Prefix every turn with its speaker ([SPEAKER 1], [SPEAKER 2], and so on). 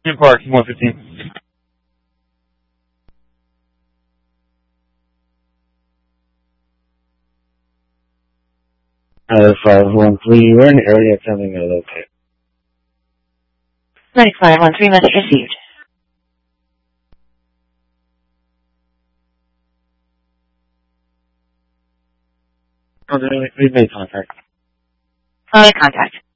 [SPEAKER 1] In Park, 115.
[SPEAKER 2] 513, we're in the area attempting to locate.
[SPEAKER 3] 9513, message received.
[SPEAKER 2] We've made contact.
[SPEAKER 3] Contact.